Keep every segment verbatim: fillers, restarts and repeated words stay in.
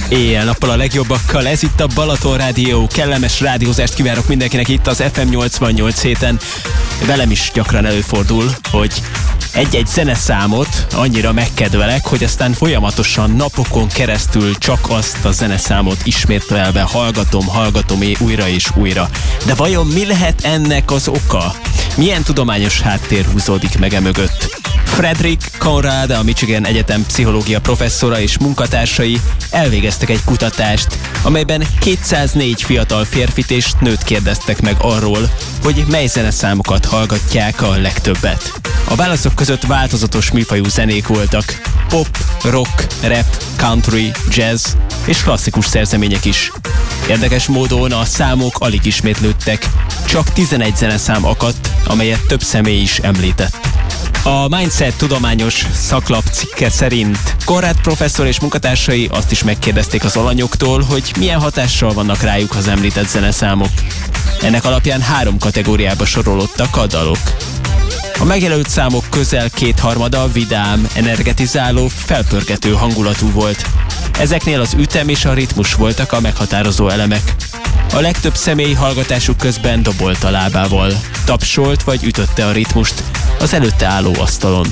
Éjjel-nappal a legjobbakkal, ez itt a Balaton Rádió. Kellemes rádiózást kívánok mindenkinek itt az ef em nyolcvannyolc héten. Velem is gyakran előfordul, hogy egy-egy zeneszámot annyira megkedvelek, hogy aztán folyamatosan napokon keresztül csak azt a zeneszámot ismételve hallgatom, hallgatom újra és újra. De vajon mi lehet ennek az oka? Milyen tudományos háttér húzódik meg e mögött? Frederick Conrad, a Michigan Egyetem pszichológia professzora és munkatársai elvégeztek egy kutatást, amelyben kétszáznégy fiatal férfit és nőt kérdeztek meg arról, hogy mely zeneszámokat hallgatják a legtöbbet. A válaszok között változatos műfajú zenék voltak: pop, rock, rap, country, jazz és klasszikus szerzemények is. Érdekes módon a számok alig ismétlődtek, csak tizenegy zeneszám akadt, amelyet több személy is említett. A Mindset tudományos szaklap cikke szerint Conrad professzor és munkatársai azt is megkérdezték az alanyoktól, hogy milyen hatással vannak rájuk az említett zeneszámok. Ennek alapján három kategóriába sorolódtak a dalok. A megjelölt számok közel kétharmada vidám, energetizáló, felpörgető hangulatú volt. Ezeknél az ütem és a ritmus voltak a meghatározó elemek. A legtöbb személy hallgatásuk közben dobolt a lábával, tapsolt vagy ütötte a ritmust az előtte álló asztalon.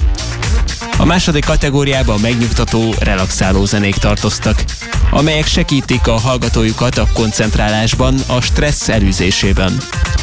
A második kategóriában megnyugtató, relaxáló zenék tartoztak, amelyek segítik a hallgatójukat a koncentrálásban, a stressz elűzésében.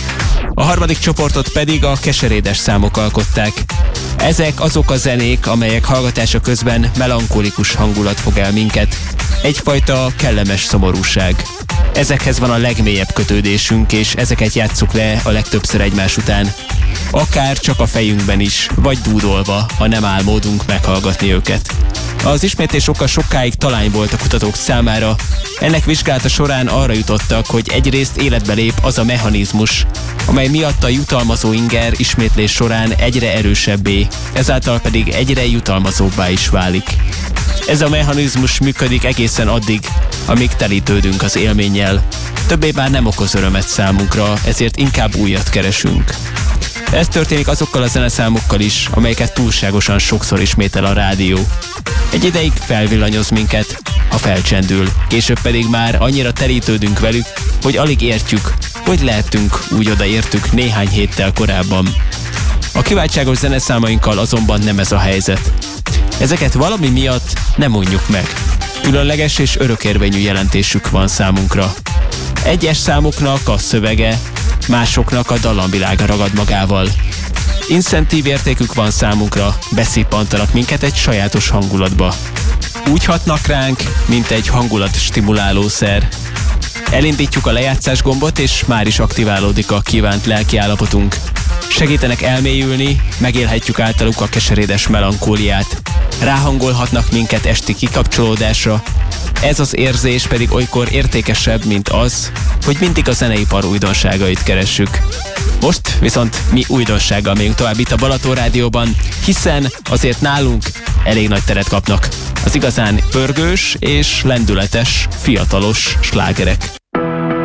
A harmadik csoportot pedig a keserédes számok alkották. Ezek azok a zenék, amelyek hallgatása közben melankolikus hangulat fog el minket. Egyfajta kellemes szomorúság. Ezekhez van a legmélyebb kötődésünk, és ezeket játsszuk le a legtöbbször egymás után. Akár csak a fejünkben is, vagy dúdolva, ha nem áll módunk meghallgatni őket. Az ismétlés oka sokáig talány volt a kutatók számára. Ennek vizsgálata során arra jutottak, hogy egyrészt életbe lép az a mechanizmus, amely miatt a jutalmazó inger ismétlés során egyre erősebbé, ezáltal pedig egyre jutalmazóbbá is válik. Ez a mechanizmus működik egészen addig, amíg telítődünk az élménnyel. Többé már nem okoz örömet számunkra, ezért inkább újat keresünk. Ez történik azokkal a zeneszámokkal is, amelyeket túlságosan sokszor ismétel a rádió. Egy ideig felvillanyoz minket, ha felcsendül, később pedig már annyira telítődünk velük, hogy alig értjük, hogy lehetünk úgy odaértük néhány héttel korábban. A kiváltságos zeneszámainkkal azonban nem ez a helyzet. Ezeket valami miatt nem unjuk meg. Különleges és örökérvényű jelentésük van számunkra. Egyes számoknak a szövege, másoknak a dallamvilága ragad magával. Incentív értékük van számunkra, beszippantanak minket egy sajátos hangulatba. Úgy hatnak ránk, mint egy hangulatstimulálószer. Elindítjuk a lejátszás gombot, és már is aktiválódik a kívánt lelkiállapotunk. Segítenek elmélyülni, megélhetjük általuk a keserédes melankóliát. Ráhangolhatnak minket esti kikapcsolódásra. Ez az érzés pedig olykor értékesebb, mint az, hogy mindig a zeneipar újdonságait keressük. Most viszont mi újdonsággal megyünk tovább itt a Balaton Rádióban, hiszen azért nálunk elég nagy teret kapnak az igazán pörgős és lendületes, fiatalos slágerek.